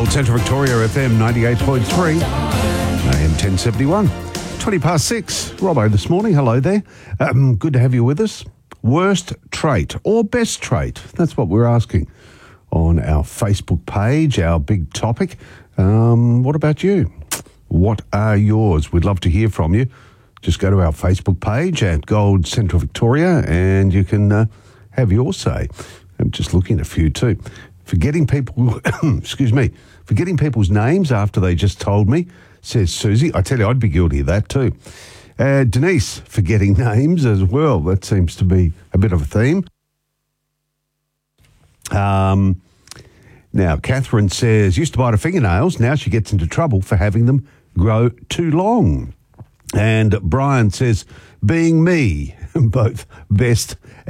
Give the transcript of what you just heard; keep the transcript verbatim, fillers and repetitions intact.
Gold Central Victoria, F M ninety-eight point three, A M ten seventy-one. twenty past six. Robbo this morning. Hello there. Um, good to have you with us. Worst trait or best trait? That's what we're asking on our Facebook page, our big topic. Um, what about you? What are yours? We'd love to hear from you. Just go to our Facebook page at Gold Central Victoria and you can uh, have your say. I'm just looking at a few too. Forgetting people, excuse me, forgetting people's names after they just told me, says Susie. I tell you, I'd be guilty of that too. Uh, Denise, forgetting names as well. That seems to be a bit of a theme. Um, now, Catherine says, used to bite her fingernails. Now she gets into trouble for having them grow too long. And Brian says, being me, both best